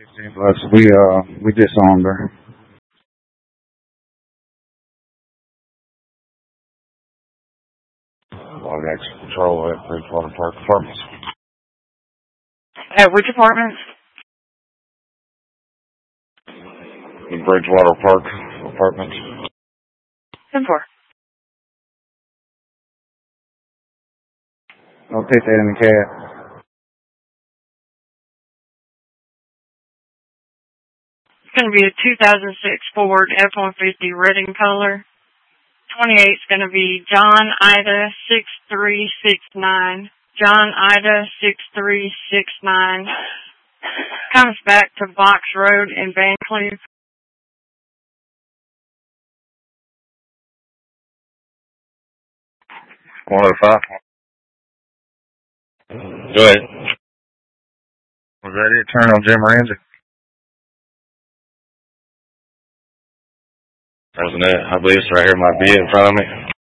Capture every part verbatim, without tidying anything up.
Plus, we uh we disarmed her. Log Action Patrol at Bridgewater Park Apartments. At which apartments? The Bridgewater Park Apartments. ten four. I'll take that in the cab. It's going to be a two thousand six Ford F one fifty red in color. twenty-eight is going to be John Ida six three six nine. John Ida six three six nine. Comes back to Box Road in Vancouver. one oh five. Go ahead. Was that it? Turn on Jim Ramsey. That wasn't it. I believe it's right here. Might be it in front of me.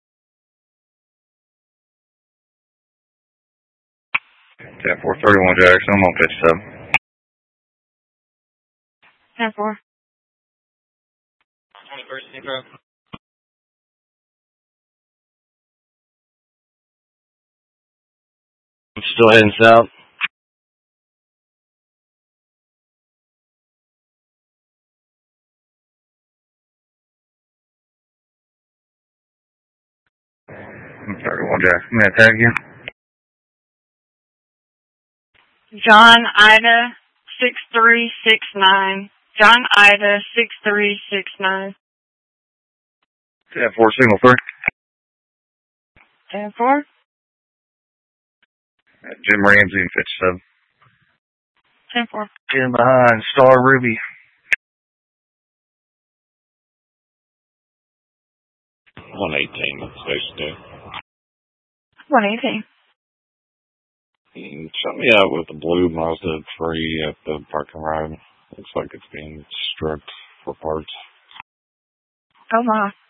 ten four thirty-one Jackson. I'm on fifty-seven. ten four. twenty-first, Negro. I'm still heading south. thirty-one Jackson. May I tag you? John Ida six three six nine. John Ida six three six nine. ten four signal three. ten four. Jim Ramsey in fifty-seven. ten four. In behind Star Ruby. one eighteen, station two. one eighteen. Shut me out with the blue Mazda three at the parking lot. Looks like it's being stripped for parts. Oh my.